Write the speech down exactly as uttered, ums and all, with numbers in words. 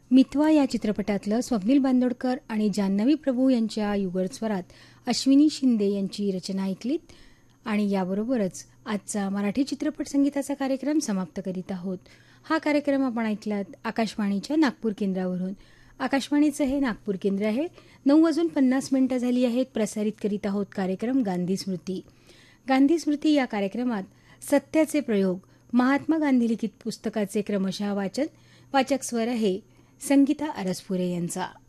मितवा या चित्रपटातलं स्वप्नील बांदोडकर आणि जान्हवी प्रभू यांच्या युगलस्वरात अश्विनी शिंदे यांची रचना ऐकलीत. आणि याबरोबरच आजचा मराठी चित्रपट संगीताचा कार्यक्रम समाप्त करीत आहोत. हा कार्यक्रम आपण ऐकलात आकाशवाणीच्या नागपूर केंद्रावरून. आकाशवाणीचं हे नागपूर केंद्र आहे. नऊ वाजून पन्नास मिनिटं झाली आहेत. प्रसारित करीत आहोत कार्यक्रम गांधी स्मृती. गांधी स्मृती या कार्यक्रमात सत्याचे प्रयोग, महात्मा गांधी लिखित पुस्तकाचे क्रमशः वाचन. वाचक स्वर आहे संगीता अरसपुरे यांचा.